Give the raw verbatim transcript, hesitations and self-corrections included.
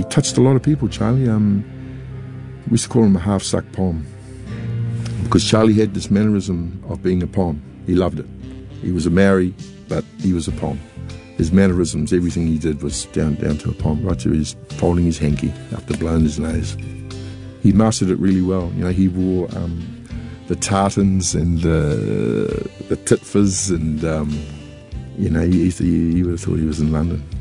touched a lot of people, Charlie. Um, we used to call him a half-sucked Pom, because Charlie had this mannerism of being a Pom. He loved it. He was a Maori, but he was a Pom. His mannerisms, everything he did was down down to a Pom, right to his folding his hanky after blowing his nose. He mastered it really well. You know, he wore um, the tartans and the the titfas, and um, you know, he, he, he would have thought he was in London.